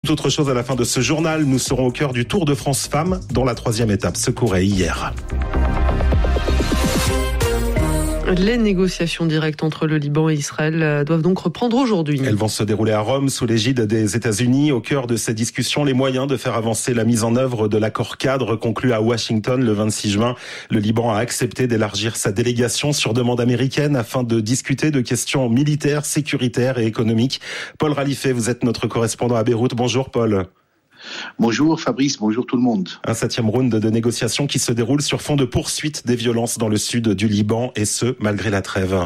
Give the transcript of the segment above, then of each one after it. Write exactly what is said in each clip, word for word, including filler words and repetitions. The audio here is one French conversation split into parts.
Tout autre chose à la fin de ce journal. Nous serons au cœur du Tour de France Femmes, dont la troisième étape se courait hier. Les négociations directes entre le Liban et Israël doivent donc reprendre aujourd'hui. Elles vont se dérouler à Rome sous l'égide des États-Unis. Au cœur de ces discussions, les moyens de faire avancer la mise en œuvre de l'accord cadre conclu à Washington le vingt-six juin. Le Liban a accepté d'élargir sa délégation sur demande américaine afin de discuter de questions militaires, sécuritaires et économiques. Paul Ralifé, vous êtes notre correspondant à Beyrouth. Bonjour Paul. Bonjour Fabrice, bonjour tout le monde. Un septième round de négociations qui se déroule sur fond de poursuite des violences dans le sud du Liban, et ce, malgré la trêve.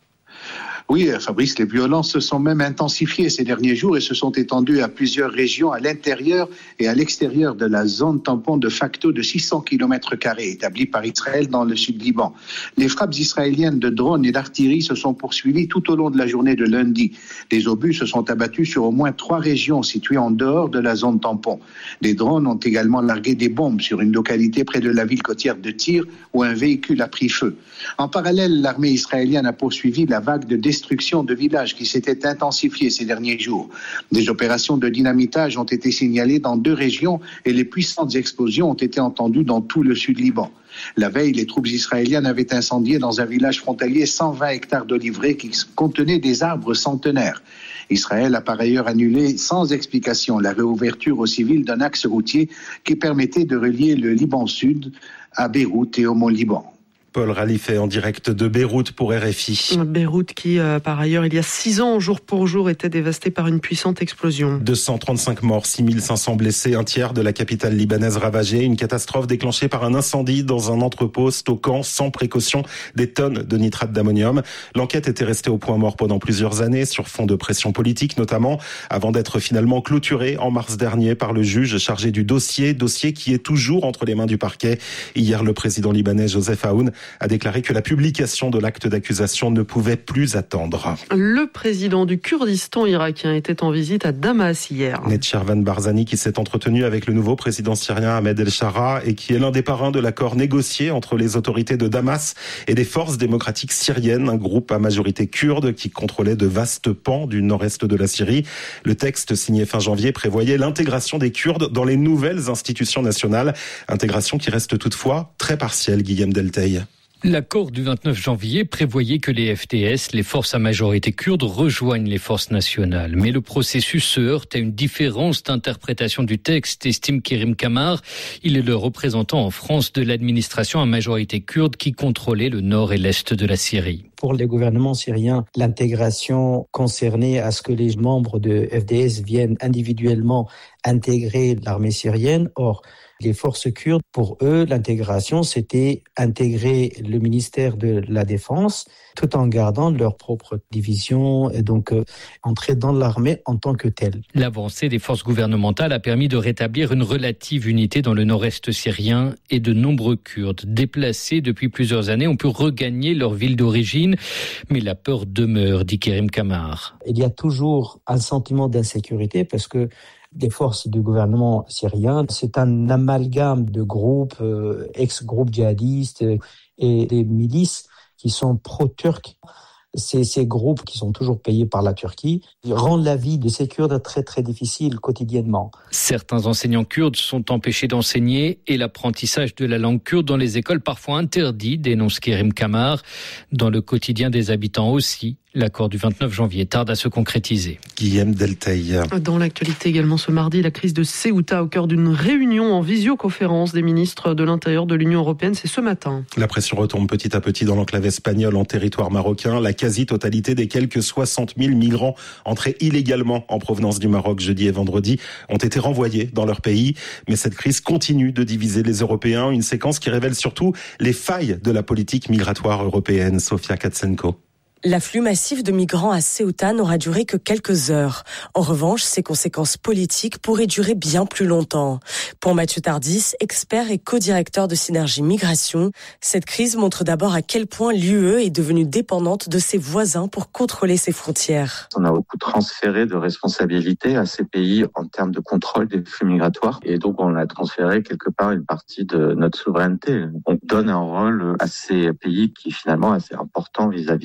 Oui, Fabrice, les violences se sont même intensifiées ces derniers jours et se sont étendues à plusieurs régions à l'intérieur et à l'extérieur de la zone tampon de facto de six cents kilomètres carrés établie par Israël dans le sud Liban. Les frappes israéliennes de drones et d'artillerie se sont poursuivies tout au long de la journée de lundi. Des obus se sont abattus sur au moins trois régions situées en dehors de la zone tampon. Des drones ont également largué des bombes sur une localité près de la ville côtière de Tyr où un véhicule a pris feu. En parallèle, l'armée israélienne a poursuivi la vague de destruction de villages qui s'était intensifiée ces derniers jours. Des opérations de dynamitage ont été signalées dans deux régions et les puissantes explosions ont été entendues dans tout le sud Liban. La veille, les troupes israéliennes avaient incendié dans un village frontalier cent vingt hectares d'oliveraies qui contenaient des arbres centenaires. Israël a par ailleurs annulé sans explication la réouverture aux civils d'un axe routier qui permettait de relier le Liban Sud à Beyrouth et au Mont-Liban. Paul Ralifé en direct de Beyrouth pour R F I. Beyrouth qui, euh, par ailleurs, il y a six ans, jour pour jour, était dévastée par une puissante explosion. deux cent trente-cinq morts, six mille cinq cents blessés, un tiers de la capitale libanaise ravagée. Une catastrophe déclenchée par un incendie dans un entrepôt stockant sans précaution des tonnes de nitrate d'ammonium. L'enquête était restée au point mort pendant plusieurs années, sur fond de pression politique notamment, avant d'être finalement clôturée en mars dernier par le juge chargé du dossier, dossier qui est toujours entre les mains du parquet. Hier, le président libanais Joseph Aoun a déclaré que la publication de l'acte d'accusation ne pouvait plus attendre. Le président du Kurdistan irakien était en visite à Damas hier. Netchervan Barzani qui s'est entretenu avec le nouveau président syrien Ahmed El-Shara et qui est l'un des parrains de l'accord négocié entre les autorités de Damas et des forces démocratiques syriennes, un groupe à majorité kurde qui contrôlait de vastes pans du nord-est de la Syrie. Le texte signé fin janvier prévoyait l'intégration des Kurdes dans les nouvelles institutions nationales, intégration qui reste toutefois très partielle, Guillaume Delteil. L'accord du vingt-neuf janvier prévoyait que les F D S, les forces à majorité kurde, rejoignent les forces nationales. Mais le processus se heurte à une différence d'interprétation du texte, estime Kerim Kamar. Il est le représentant en France de l'administration à majorité kurde qui contrôlait le nord et l'est de la Syrie. Pour les gouvernements syriens, l'intégration concernait à ce que les membres de F D S viennent individuellement intégrer l'armée syrienne. Or, les forces kurdes, pour eux, l'intégration, c'était intégrer le ministère de la Défense tout en gardant leur propre division et donc euh, entrer dans l'armée en tant que telle. L'avancée des forces gouvernementales a permis de rétablir une relative unité dans le nord-est syrien et de nombreux Kurdes déplacés depuis plusieurs années ont pu regagner leur ville d'origine, mais la peur demeure, dit Kerim Kamar. Il y a toujours un sentiment d'insécurité parce que les forces du gouvernement syrien, c'est un amalgame de groupes, euh, ex-groupes djihadistes euh, et des milices qui sont pro-turcs. C'est ces groupes qui sont toujours payés par la Turquie rendent la vie de ces Kurdes très très difficile quotidiennement. Certains enseignants kurdes sont empêchés d'enseigner et l'apprentissage de la langue kurde dans les écoles parfois interdit, dénonce Kerim Kamar. Dans le quotidien des habitants aussi, l'accord du vingt-neuf janvier tarde à se concrétiser. Guillaume Delteil. Dans l'actualité également ce mardi, la crise de Ceuta au cœur d'une réunion en visioconférence des ministres de l'Intérieur de l'Union européenne, c'est ce matin. La pression retombe petit à petit dans l'enclave espagnole en territoire marocain. La quasi-totalité des quelques soixante mille migrants entrés illégalement en provenance du Maroc jeudi et vendredi ont été renvoyés dans leur pays. Mais cette crise continue de diviser les Européens, une séquence qui révèle surtout les failles de la politique migratoire européenne. Sofia Katsenko. L'afflux massif de migrants à Ceuta n'aura duré que quelques heures. En revanche, ses conséquences politiques pourraient durer bien plus longtemps. Pour Mathieu Tardis, expert et co-directeur de Synergie Migration, cette crise montre d'abord à quel point l'U E est devenue dépendante de ses voisins pour contrôler ses frontières. On a beaucoup transféré de responsabilités à ces pays en termes de contrôle des flux migratoires et donc on a transféré quelque part une partie de notre souveraineté. On donne un rôle à ces pays qui finalement est assez important vis-à-vis de nous.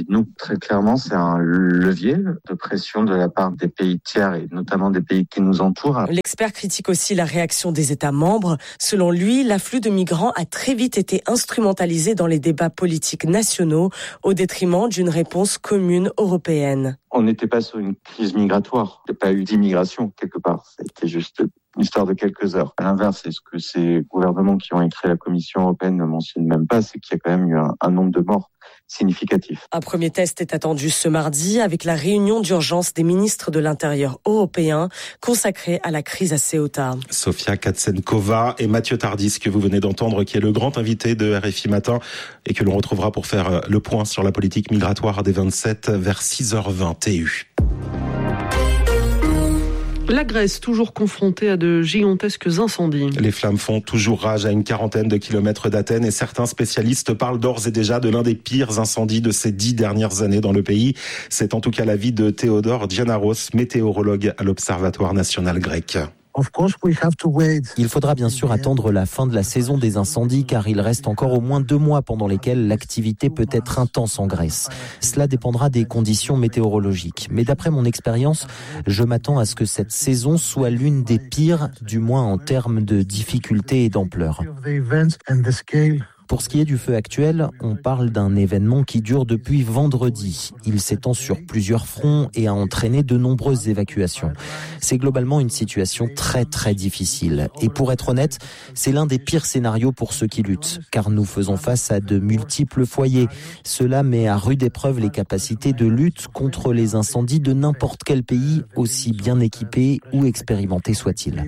Très clairement, c'est un levier de pression de la part des pays tiers et notamment des pays qui nous entourent. L'expert critique aussi la réaction des États membres. Selon lui, l'afflux de migrants a très vite été instrumentalisé dans les débats politiques nationaux au détriment d'une réponse commune européenne. On n'était pas sur une crise migratoire. Il n'y a pas eu d'immigration quelque part. C'était juste une histoire de quelques heures. À l'inverse, c'est ce que ces gouvernements qui ont créé la Commission européenne ne mentionnent même pas, c'est qu'il y a quand même eu un, un nombre de morts significatif. Un premier test est attendu ce mardi avec la réunion d'urgence des ministres de l'Intérieur européens consacrée à la crise à Ceuta. Sofia Katsenkova et Mathieu Tardis que vous venez d'entendre, qui est le grand invité de R F I Matin et que l'on retrouvera pour faire le point sur la politique migratoire des vingt-sept vers six heures vingt T U. La Grèce, toujours confrontée à de gigantesques incendies. Les flammes font toujours rage à une quarantaine de kilomètres d'Athènes et certains spécialistes parlent d'ores et déjà de l'un des pires incendies de ces dix dernières années dans le pays. C'est en tout cas l'avis de Théodore Giannaros, météorologue à l'Observatoire national grec. Il faudra bien sûr attendre la fin de la saison des incendies car il reste encore au moins deux mois pendant lesquels l'activité peut être intense en Grèce. Cela dépendra des conditions météorologiques. Mais d'après mon expérience, je m'attends à ce que cette saison soit l'une des pires, du moins en termes de difficulté et d'ampleur. Pour ce qui est du feu actuel, on parle d'un événement qui dure depuis vendredi. Il s'étend sur plusieurs fronts et a entraîné de nombreuses évacuations. C'est globalement une situation très très difficile. Et pour être honnête, c'est l'un des pires scénarios pour ceux qui luttent, car nous faisons face à de multiples foyers. Cela met à rude épreuve les capacités de lutte contre les incendies de n'importe quel pays, aussi bien équipé ou expérimenté soit-il.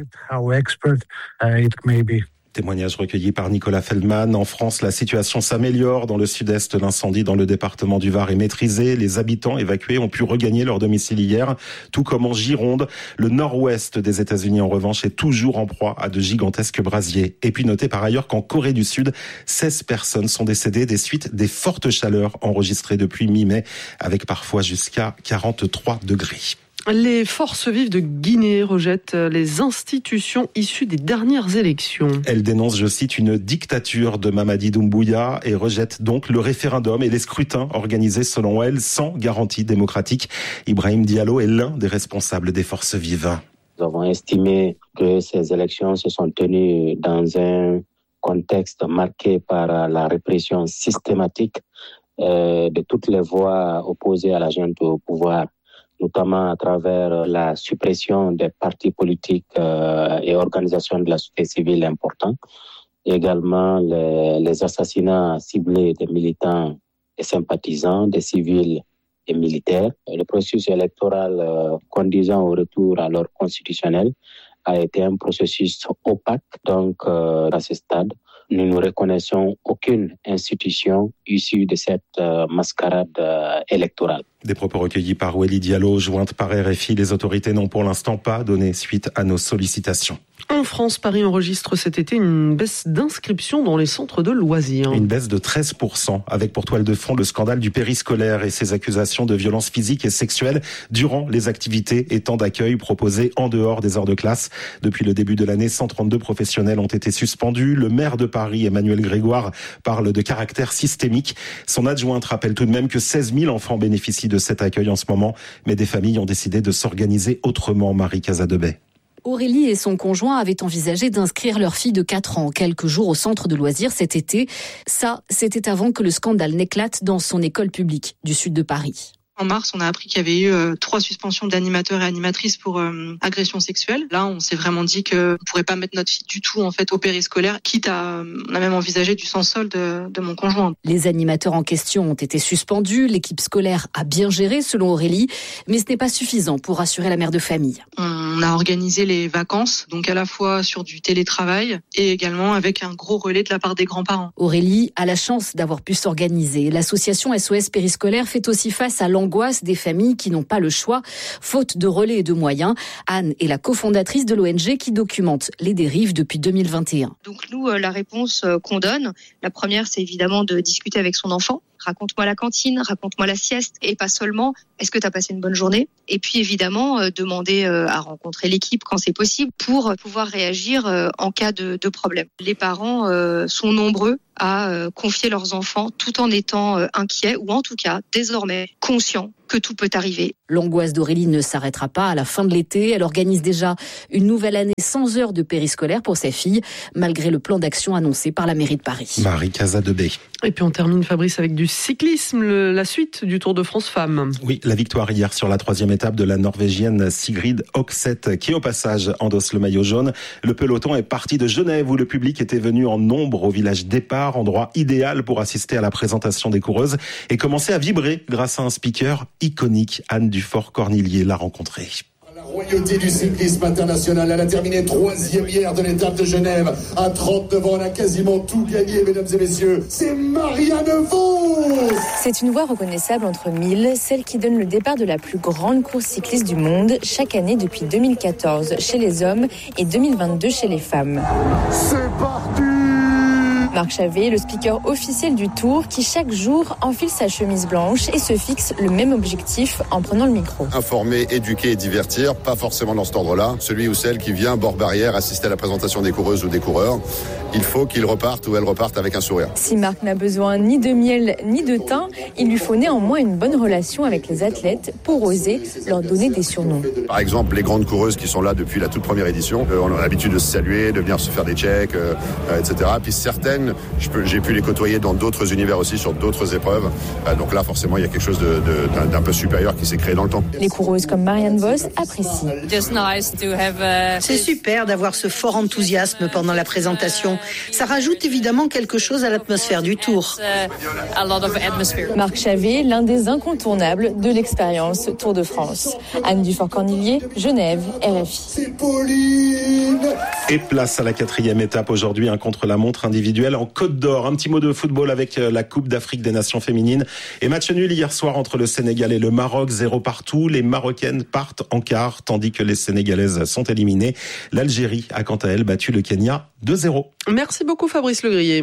Témoignage recueilli par Nicolas Feldman. En France, la situation s'améliore. Dans le sud-est, l'incendie dans le département du Var est maîtrisé. Les habitants évacués ont pu regagner leur domicile hier, tout comme en Gironde. Le nord-ouest des États-Unis, en revanche, est toujours en proie à de gigantesques brasiers. Et puis notez par ailleurs qu'en Corée du Sud, seize personnes sont décédées des suites des fortes chaleurs enregistrées depuis mi-mai, avec parfois jusqu'à quarante-trois degrés. Les forces vives de Guinée rejettent les institutions issues des dernières élections. Elle dénonce, je cite, une dictature de Mamadi Doumbouya et rejette donc le référendum et les scrutins organisés selon elle sans garantie démocratique. Ibrahim Diallo est l'un des responsables des forces vives. Nous avons estimé que ces élections se sont tenues dans un contexte marqué par la répression systématique euh, de toutes les voix opposées à la junte au pouvoir, notamment à travers la suppression des partis politiques euh, et organisations de la société civile importants, également les, les assassinats ciblés des militants et sympathisants, des civils et militaires. Le processus électoral euh, conduisant au retour à l'ordre constitutionnel a été un processus opaque, donc euh, à ce stade, nous ne reconnaissons aucune institution issue de cette euh, mascarade euh, électorale. Des propos recueillis par Wely Diallo, jointe par R F I. Les autorités n'ont pour l'instant pas donné suite à nos sollicitations. En France, Paris enregistre cet été une baisse d'inscription dans les centres de loisirs. Une baisse de treize pour cent, avec pour toile de fond le scandale du périscolaire et ses accusations de violences physiques et sexuelles durant les activités et temps d'accueil proposés en dehors des heures de classe. Depuis le début de l'année, cent trente-deux professionnels ont été suspendus. Le maire de Paris, Emmanuel Grégoire, parle de caractère systémique. Son adjointe rappelle tout de même que seize mille enfants bénéficient de cet accueil en ce moment, mais des familles ont décidé de s'organiser autrement. Marie Casadebay. Aurélie et son conjoint avaient envisagé d'inscrire leur fille de quatre ans quelques jours au centre de loisirs cet été. Ça, c'était avant que le scandale n'éclate dans son école publique du sud de Paris. En mars, on a appris qu'il y avait eu euh, trois suspensions d'animateurs et animatrices pour euh, agression sexuelle. Là, on s'est vraiment dit qu'on ne pourrait pas mettre notre fille du tout en fait au périscolaire, quitte à, euh, on a même envisagé du sans-solde de, de mon conjoint. Les animateurs en question ont été suspendus. L'équipe scolaire a bien géré, selon Aurélie, mais ce n'est pas suffisant pour rassurer la mère de famille. On a organisé les vacances, donc à la fois sur du télétravail et également avec un gros relais de la part des grands-parents. Aurélie a la chance d'avoir pu s'organiser. L'association S O S Périscolaire fait aussi face à l'angoisse L'angoisse des familles qui n'ont pas le choix, faute de relais et de moyens. Anne est la cofondatrice de l'O N G qui documente les dérives depuis deux mille vingt et un. Donc nous, la réponse qu'on donne, la première, c'est évidemment de discuter avec son enfant. Raconte-moi la cantine, raconte-moi la sieste, et pas seulement est-ce que tu as passé une bonne journée. Et puis évidemment, euh, demander euh, à rencontrer l'équipe quand c'est possible pour pouvoir réagir euh, en cas de, de problème. Les parents euh, sont nombreux à euh, confier leurs enfants tout en étant euh, inquiets ou en tout cas désormais conscients que tout peut arriver. L'angoisse d'Aurélie ne s'arrêtera pas à la fin de l'été. Elle organise déjà une nouvelle année sans heures de périscolaire pour sa fille, malgré le plan d'action annoncé par la mairie de Paris. Marie Casadebé. Et puis on termine, Fabrice, avec du cyclisme, le, la suite du Tour de France Femmes. Oui, la victoire hier sur la troisième étape de la Norvégienne Sigrid Oxeth, qui au passage endosse le maillot jaune. Le peloton est parti de Genève, où le public était venu en nombre au village départ, endroit idéal pour assister à la présentation des coureuses et commencer à vibrer grâce à un speaker iconique. Anne Dufort-Cornillier l'a rencontrée. La royauté du cyclisme international, elle a terminé troisième hier de l'étape de Genève. À trente-neuf ans, on a quasiment tout gagné, mesdames et messieurs. C'est Marianne Vos. C'est une voix reconnaissable entre mille, celle qui donne le départ de la plus grande course cycliste du monde, chaque année depuis deux mille quatorze chez les hommes et deux mille vingt-deux chez les femmes. C'est parti! Marc Chavet, le speaker officiel du Tour, qui chaque jour enfile sa chemise blanche et se fixe le même objectif en prenant le micro. Informer, éduquer et divertir, pas forcément dans cet ordre-là. Celui ou celle qui vient bord barrière assister à la présentation des coureuses ou des coureurs, il faut qu'il reparte ou elle reparte avec un sourire. Si Marc n'a besoin ni de miel ni de thym, il lui faut néanmoins une bonne relation avec les athlètes pour oser leur donner des surnoms. Par exemple, les grandes coureuses qui sont là depuis la toute première édition, euh, on a l'habitude de se saluer, de venir se faire des checks, euh, euh, et cetera. Puis certaines, je peux, j'ai pu les côtoyer dans d'autres univers aussi, sur d'autres épreuves. Euh, donc là, forcément, il y a quelque chose de, de, d'un, d'un peu supérieur qui s'est créé dans le temps. Les coureuses comme Marianne Vos apprécient. C'est super d'avoir ce fort enthousiasme pendant la présentation. Ça rajoute évidemment quelque chose à l'atmosphère du Tour. Marc Chavet, l'un des incontournables de l'expérience Tour de France. Anne Dufort-Cornillier, Genève, R F I. C'est Pauline. Et place à la quatrième étape aujourd'hui, un contre-la-montre individuel en Côte d'Or. Un petit mot de football avec la Coupe d'Afrique des Nations féminines. Et match nul hier soir entre le Sénégal et le Maroc, zéro partout. Les Marocaines partent en quart, tandis que les Sénégalaises sont éliminées. L'Algérie a quant à elle battu le Kenya deux zéro. Merci beaucoup Fabrice Legrier.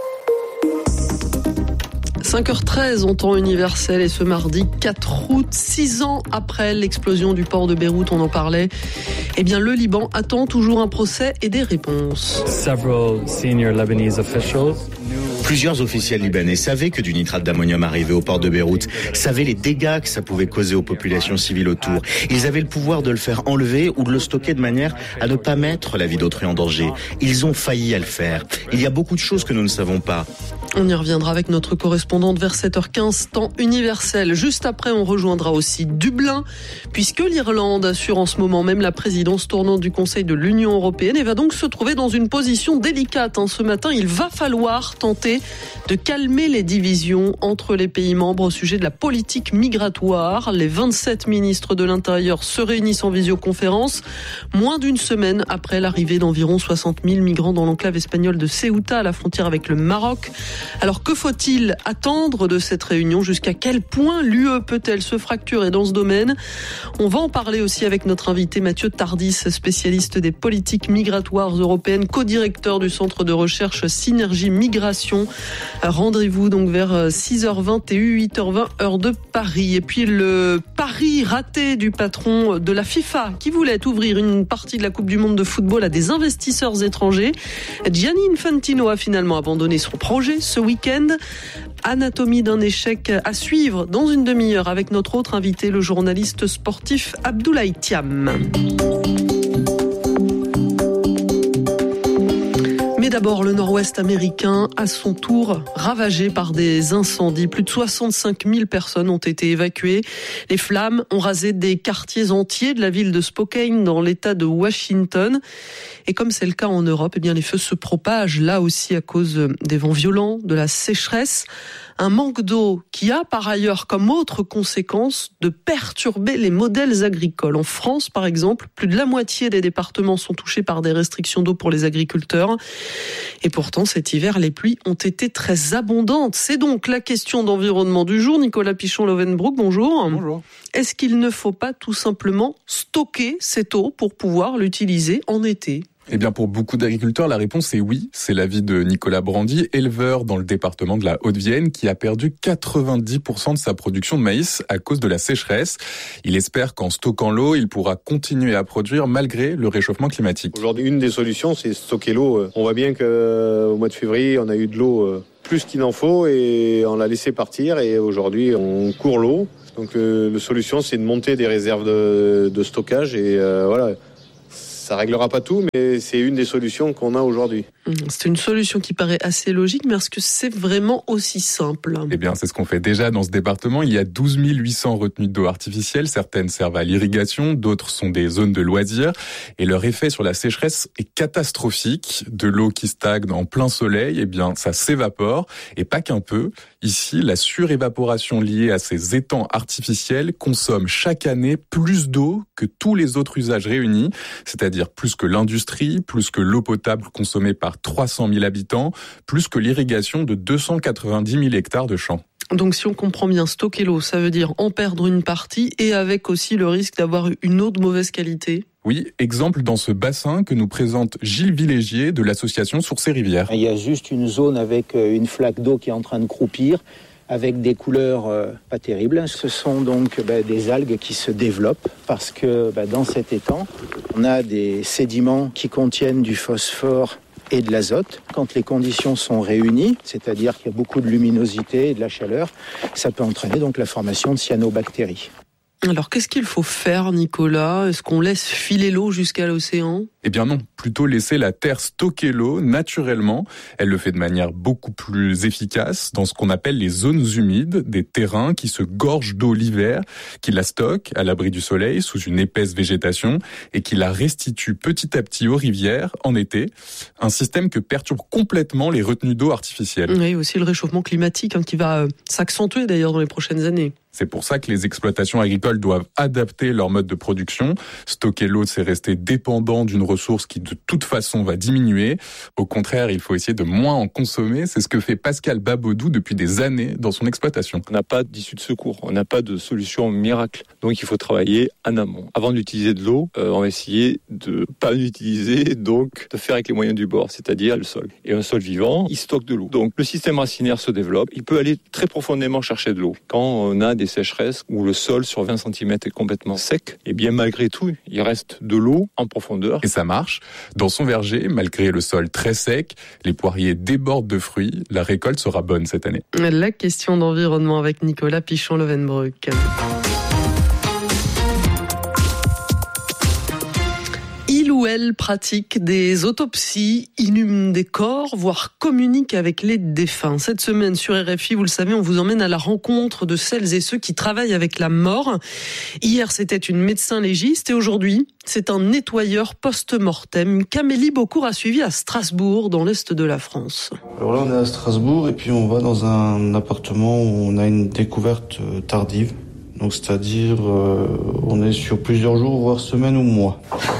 cinq heures treize en temps universel et ce mardi quatre août, six ans après l'explosion du port de Beyrouth, on en parlait, eh bien le Liban attend toujours un procès et des réponses. Several senior Lebanese officials Plusieurs officiels libanais savaient que du nitrate d'ammonium arrivait au port de Beyrouth, savaient les dégâts que ça pouvait causer aux populations civiles autour. Ils avaient le pouvoir de le faire enlever ou de le stocker de manière à ne pas mettre la vie d'autrui en danger. Ils ont failli à le faire. Il y a beaucoup de choses que nous ne savons pas. On y reviendra avec notre correspondante vers sept heures quinze, temps universel. Juste après, on rejoindra aussi Dublin, puisque l'Irlande assure en ce moment même la présidence tournante du Conseil de l'Union européenne et va donc se trouver dans une position délicate. Ce matin, il va falloir tenter de calmer les divisions entre les pays membres au sujet de la politique migratoire. Les vingt-sept ministres de l'Intérieur se réunissent en visioconférence, moins d'une semaine après l'arrivée d'environ soixante mille migrants dans l'enclave espagnole de Ceuta, à la frontière avec le Maroc. Alors que faut-il attendre de cette réunion ? Jusqu'à quel point l'U E peut-elle se fracturer dans ce domaine ? On va en parler aussi avec notre invité Mathieu Tardis, spécialiste des politiques migratoires européennes, co-directeur du centre de recherche Synergie Migration. Rendez-vous donc vers six heures vingt et huit heures vingt heure de Paris. Et puis le pari raté du patron de la FIFA qui voulait ouvrir une partie de la Coupe du Monde de football à des investisseurs étrangers. Gianni Infantino a finalement abandonné son projet ce week-end. Anatomie d'un échec à suivre dans une demi-heure avec notre autre invité, le journaliste sportif Abdoulaye Thiam. Mais d'abord, le nord-ouest américain, à son tour, ravagé par des incendies. Plus de soixante-cinq mille personnes ont été évacuées. Les flammes ont rasé des quartiers entiers de la ville de Spokane, dans l'État de Washington. Et comme c'est le cas en Europe, eh bien, les feux se propagent là aussi à cause des vents violents, de la sécheresse. Un manque d'eau qui a par ailleurs comme autre conséquence de perturber les modèles agricoles. En France, par exemple, plus de la moitié des départements sont touchés par des restrictions d'eau pour les agriculteurs. Et pourtant, cet hiver, les pluies ont été très abondantes. C'est donc la question d'environnement du jour. Nicolas Pichon-Lovenbroek, bonjour. Bonjour. Est-ce qu'il ne faut pas tout simplement stocker cette eau pour pouvoir l'utiliser en été ? Eh bien, pour beaucoup d'agriculteurs, la réponse est oui. C'est l'avis de Nicolas Brandy, éleveur dans le département de la Haute-Vienne, qui a perdu quatre-vingt-dix pour cent de sa production de maïs à cause de la sécheresse. Il espère qu'en stockant l'eau, il pourra continuer à produire malgré le réchauffement climatique. Aujourd'hui, une des solutions, c'est stocker l'eau. On voit bien qu'au mois de février, on a eu de l'eau plus qu'il en faut et on l'a laissé partir. Et aujourd'hui, on court l'eau. Donc, euh, la solution, c'est de monter des réserves de, de stockage et euh, voilà. Ça réglera pas tout, mais c'est une des solutions qu'on a aujourd'hui. C'est une solution qui paraît assez logique, mais est-ce que c'est vraiment aussi simple ? Eh bien, c'est ce qu'on fait déjà dans ce département. Il y a douze mille huit cents retenues d'eau artificielles. Certaines servent à l'irrigation, d'autres sont des zones de loisirs. Et leur effet sur la sécheresse est catastrophique. De l'eau qui stagne en plein soleil, eh bien, ça s'évapore. Et pas qu'un peu. Ici, la surévaporation liée à ces étangs artificiels consomme chaque année plus d'eau que tous les autres usages réunis. C'est-à-dire C'est-à-dire plus que l'industrie, plus que l'eau potable consommée par trois cent mille habitants, plus que l'irrigation de deux cent quatre-vingt-dix mille hectares de champs. Donc si on comprend bien, stocker l'eau, ça veut dire en perdre une partie et avec aussi le risque d'avoir une eau de mauvaise qualité. Oui, exemple dans ce bassin que nous présente Gilles Villégier de l'association Sources et Rivières. Il y a juste une zone avec une flaque d'eau qui est en train de croupir, avec des couleurs euh, pas terribles. Ce sont donc bah, des algues qui se développent parce que bah, dans cet étang, on a des sédiments qui contiennent du phosphore et de l'azote. Quand les conditions sont réunies, c'est-à-dire qu'il y a beaucoup de luminosité et de la chaleur, ça peut entraîner donc la formation de cyanobactéries. Alors, qu'est-ce qu'il faut faire, Nicolas ? Est-ce qu'on laisse filer l'eau jusqu'à l'océan ? Eh bien non, plutôt laisser la terre stocker l'eau naturellement. Elle le fait de manière beaucoup plus efficace dans ce qu'on appelle les zones humides, des terrains qui se gorgent d'eau l'hiver, qui la stockent à l'abri du soleil sous une épaisse végétation et qui la restituent petit à petit aux rivières en été. Un système que perturbe complètement les retenues d'eau artificielles. Oui, aussi le réchauffement climatique hein, qui va euh, s'accentuer d'ailleurs dans les prochaines années. C'est pour ça que les exploitations agricoles doivent adapter leur mode de production. Stocker l'eau, c'est rester dépendant d'une ressource qui de toute façon va diminuer. Au contraire, il faut essayer de moins en consommer. C'est ce que fait Pascal Babodou depuis des années dans son exploitation. On n'a pas d'issue de secours, on n'a pas de solution miracle. Donc il faut travailler en amont. Avant d'utiliser de l'eau, euh, on va essayer de pas l'utiliser, donc de faire avec les moyens du bord, c'est-à-dire le sol. Et un sol vivant, il stocke de l'eau. Donc le système racinaire se développe. Il peut aller très profondément chercher de l'eau. Quand on a des sécheresses où le sol sur vingt centimètres est complètement sec, et bien malgré tout, il reste de l'eau en profondeur. Et ça marche. Dans son verger, malgré le sol très sec, les poiriers débordent de fruits. La récolte sera bonne cette année. La question d'environnement avec Nicolas Pichon-Levenbruck. Il ou elle pratique des autopsies, inhume des corps, voire communique avec les défunts. Cette semaine sur R F I, vous le savez, on vous emmène à la rencontre de celles et ceux qui travaillent avec la mort. Hier, c'était une médecin légiste et aujourd'hui, c'est un nettoyeur post-mortem qu'Amélie Beaucourt a suivi à Strasbourg, dans l'est de la France. Alors là, on est à Strasbourg et puis on va dans un appartement où on a une découverte tardive. Donc, c'est-à-dire, euh, on est sur plusieurs jours, voire semaines ou mois.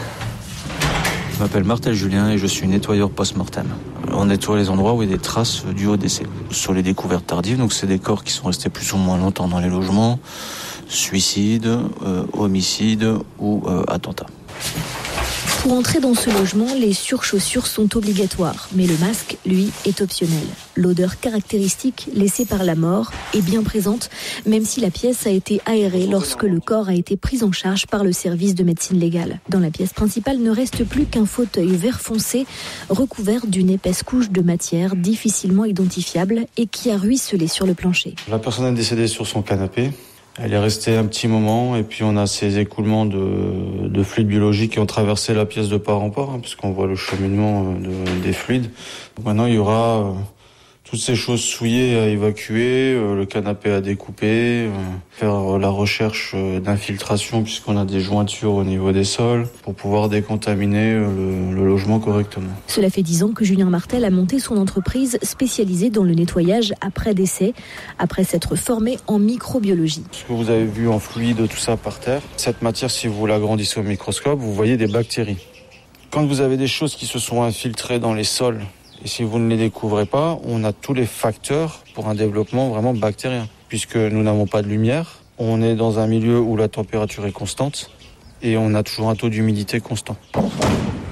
Je m'appelle Martel Julien et je suis nettoyeur post-mortem. On nettoie les endroits où il y a des traces dues au décès. Sur les découvertes tardives, donc c'est des corps qui sont restés plus ou moins longtemps dans les logements, suicide, euh, homicide ou euh, attentat. Pour entrer dans ce logement, les surchaussures sont obligatoires, mais le masque, lui, est optionnel. L'odeur caractéristique laissée par la mort est bien présente, même si la pièce a été aérée lorsque le corps a été pris en charge par le service de médecine légale. Dans la pièce principale ne reste plus qu'un fauteuil vert foncé, recouvert d'une épaisse couche de matière difficilement identifiable et qui a ruisselé sur le plancher. La personne est décédée sur son canapé. Elle est restée un petit moment et puis on a ces écoulements de, de fluides biologiques qui ont traversé la pièce de part en part, hein, puisqu'on voit le cheminement de, des fluides. Donc maintenant, il y aura euh, toutes ces choses souillées à évacuer, euh, le canapé à découper, euh, faire la recherche euh, d'infiltration puisqu'on a des jointures au niveau des sols pour pouvoir décontaminer euh, le, le logement correctement. Cela fait dix ans que Julien Martel a monté son entreprise spécialisée dans le nettoyage après décès, après s'être formé en microbiologie. Ce que vous avez vu en fluide, tout ça par terre, cette matière, si vous l'agrandissez au microscope, vous voyez des bactéries. Quand vous avez des choses qui se sont infiltrées dans les sols, et si vous ne les découvrez pas, on a tous les facteurs pour un développement vraiment bactérien. Puisque nous n'avons pas de lumière, on est dans un milieu où la température est constante et on a toujours un taux d'humidité constant.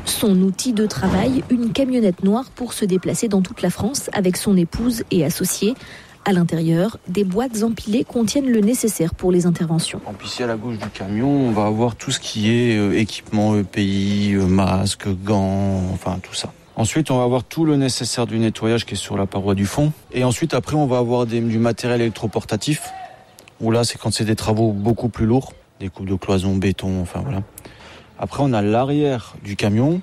Son outil de travail, une camionnette noire pour se déplacer dans toute la France avec son épouse et associés. À l'intérieur, des boîtes empilées contiennent le nécessaire pour les interventions. Ici à la gauche du camion, on va avoir tout ce qui est euh, équipement E P I, euh, masques, gants, enfin tout ça. Ensuite, on va avoir tout le nécessaire du nettoyage qui est sur la paroi du fond. Et ensuite, après, on va avoir des, du matériel électroportatif. Où là, c'est quand c'est des travaux beaucoup plus lourds, des coupes de cloison, béton, enfin voilà. Après, on a l'arrière du camion.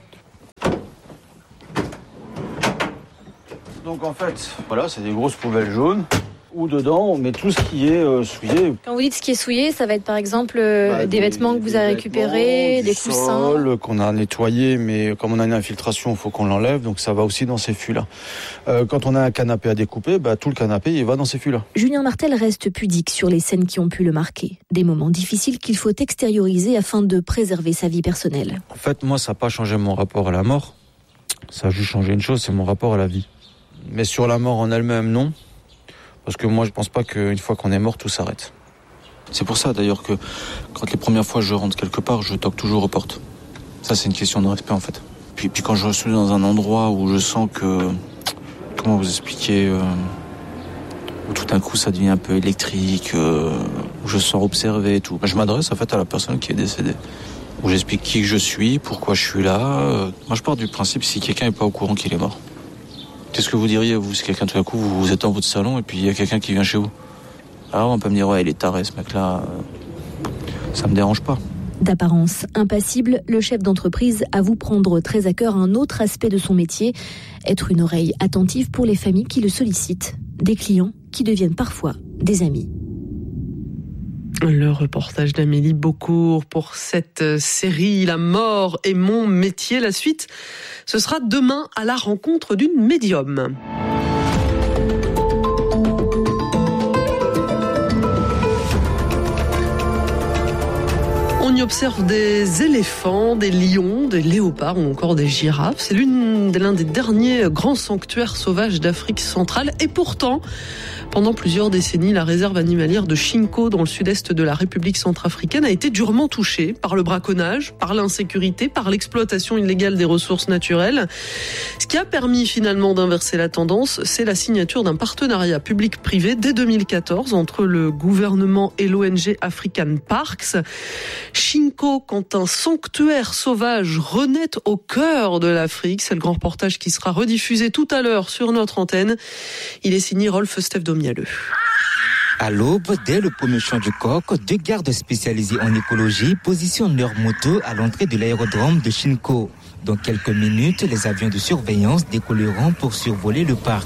Donc en fait, voilà, c'est des grosses poubelles jaunes où dedans on met tout ce qui est euh, souillé. Quand vous dites ce qui est souillé, ça va être par exemple euh, bah, des, des vêtements que vous avez récupérés, des coussins. Sol qu'on a nettoyé, mais comme on a une infiltration, il faut qu'on l'enlève, donc ça va aussi dans ces fûts-là. Euh, quand on a un canapé à découper, bah, tout le canapé il va dans ces fûts-là. Julien Martel reste pudique sur les scènes qui ont pu le marquer. Des moments difficiles qu'il faut extérioriser afin de préserver sa vie personnelle. En fait, moi, ça n'a pas changé mon rapport à la mort. Ça a juste changé une chose, c'est mon rapport à la vie. Mais sur la mort en elle-même, non. Parce que moi, je pense pas qu'une fois qu'on est mort, tout s'arrête. C'est pour ça, d'ailleurs, que quand les premières fois je rentre quelque part, je toque toujours aux portes. Ça, c'est une question de respect, en fait. Puis, puis quand je suis dans un endroit où je sens que... Comment vous expliquer euh, où tout d'un coup, ça devient un peu électrique, euh, où je sens observé et tout. Ben, je m'adresse, en fait, à la personne qui est décédée. Où j'explique qui je suis, pourquoi je suis là. Euh, moi, je pars du principe, si quelqu'un n'est pas au courant qu'il est mort. Qu'est-ce que vous diriez, vous, si quelqu'un, tout d'un coup, vous, vous êtes dans votre salon et puis il y a quelqu'un qui vient chez vous? Alors, on peut me dire, ouais, il est taré, ce mec-là. Ça me dérange pas. D'apparence impassible, le chef d'entreprise avoue prendre très à cœur un autre aspect de son métier, être une oreille attentive pour les familles qui le sollicitent, des clients qui deviennent parfois des amis. Le reportage d'Amélie Beaucourt pour cette série La mort est mon métier. La suite, ce sera demain à la rencontre d'une médium. On y observe des éléphants, des lions, des léopards ou encore des girafes. C'est l'une, l'un des derniers grands sanctuaires sauvages d'Afrique centrale. Et pourtant, pendant plusieurs décennies, la réserve animalière de Chinko, dans le sud-est de la République centrafricaine, a été durement touchée par le braconnage, par l'insécurité, par l'exploitation illégale des ressources naturelles. Ce qui a permis finalement d'inverser la tendance, c'est la signature d'un partenariat public-privé dès deux mille quatorze entre le gouvernement et l'O N G African Parks. Chinko, quand un sanctuaire sauvage renaît au cœur de l'Afrique, c'est le grand reportage qui sera rediffusé tout à l'heure sur notre antenne. Il est signé Rolf Stefdom. À l'aube, dès le premier chant du coq, deux gardes spécialisés en écologie positionnent leur moto à l'entrée de l'aérodrome de Chinko. Dans quelques minutes, les avions de surveillance décolleront pour survoler le parc.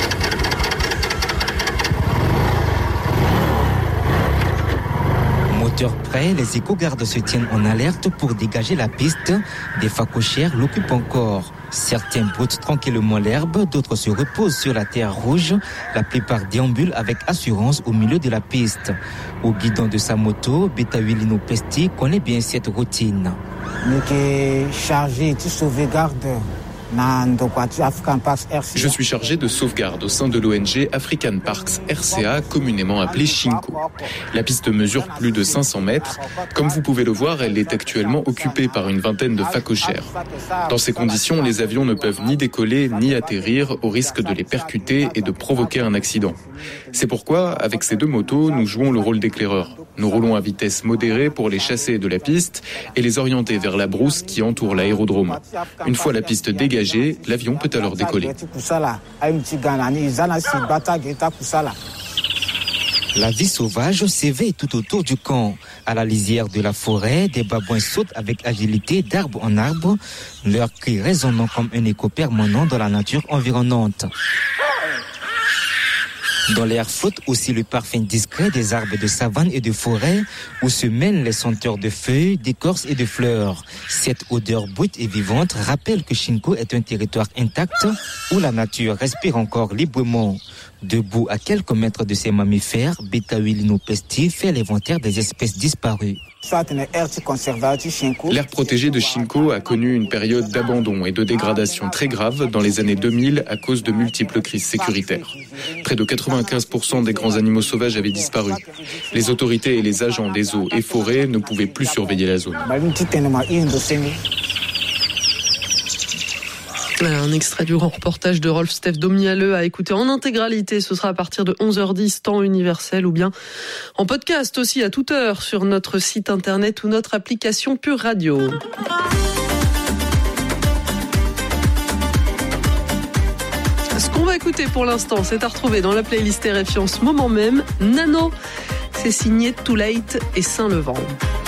Moteur prêt, les éco-gardes se tiennent en alerte pour dégager la piste. Des phacochères l'occupent encore. Certains broutent tranquillement l'herbe, d'autres se reposent sur la terre rouge. La plupart déambulent avec assurance au milieu de la piste. Au guidon de sa moto, Betawilino Pesti connaît bien cette routine. Je suis chargé de sauvegarde au sein de l'O N G African Parks R C A, communément appelée Chinko. La piste mesure plus de cinq cents mètres. Comme vous pouvez le voir, elle est actuellement occupée par une vingtaine de phacochères. Dans ces conditions, les avions ne peuvent ni décoller ni atterrir au risque de les percuter et de provoquer un accident. C'est pourquoi, avec ces deux motos, nous jouons le rôle d'éclaireur. Nous roulons à vitesse modérée pour les chasser de la piste et les orienter vers la brousse qui entoure l'aérodrome. Une fois la piste dégagée, l'avion peut alors décoller. La vie sauvage s'éveille tout autour du camp. À la lisière de la forêt, des babouins sautent avec agilité d'arbre en arbre, leurs cris résonnant comme un écho permanent dans la nature environnante. Dans l'air flotte aussi le parfum discret des arbres de savane et de forêt où se mêlent les senteurs de feuilles, d'écorces et de fleurs. Cette odeur brute et vivante rappelle que Chinko est un territoire intact où la nature respire encore librement. Debout à quelques mètres de ces mammifères, Betawilino Pesti fait l'inventaire des espèces disparues. L'aire protégée de Chinko a connu une période d'abandon et de dégradation très grave dans les années deux mille à cause de multiples crises sécuritaires. Près de quatre-vingt-quinze pour cent des grands animaux sauvages avaient disparu. Les autorités et les agents des eaux et forêts ne pouvaient plus surveiller la zone. Un extrait du grand reportage de Rolf Steph Domialeux à écouter en intégralité. Ce sera à partir de onze heures dix, temps universel, ou bien en podcast aussi à toute heure sur notre site internet ou notre application Pure Radio. Ce qu'on va écouter pour l'instant, c'est à retrouver dans la playlist R F I en ce moment même. Nano, c'est signé Too Late et Saint-Levant.